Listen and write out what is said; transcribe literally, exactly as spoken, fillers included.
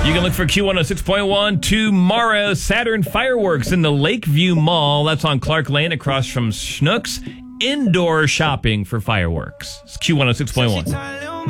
You can look for Q one oh six point one tomorrow. Saturn Fireworks in the Lakeview Mall. That's on Clark Lane across from Schnucks. Indoor shopping for fireworks. It's Q one oh six point one.